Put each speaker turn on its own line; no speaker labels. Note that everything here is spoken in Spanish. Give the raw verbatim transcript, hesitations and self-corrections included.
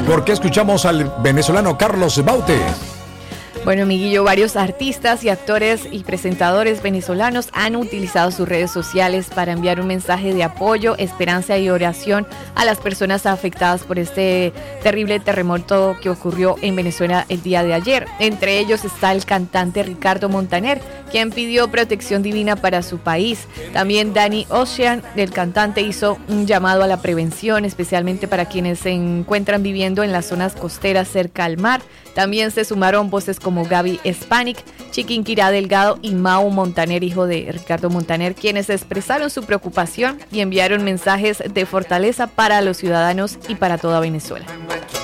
¿Por qué escuchamos al venezolano Carlos Baute?
Bueno, Miguillo, varios artistas y actores y presentadores venezolanos han utilizado sus redes sociales para enviar un mensaje de apoyo, esperanza y oración a las personas afectadas por este terrible terremoto que ocurrió en Venezuela el día de ayer. Entre ellos está el cantante Ricardo Montaner, quien pidió protección divina para su país. También Danny Ocean, el cantante, hizo un llamado a la prevención, especialmente para quienes se encuentran viviendo en las zonas costeras cerca al mar. También se sumaron voces como Gaby Spanik, Chiquinquirá Delgado y Mau Montaner, hijo de Ricardo Montaner, quienes expresaron su preocupación y enviaron mensajes de fortaleza para los ciudadanos y para toda Venezuela.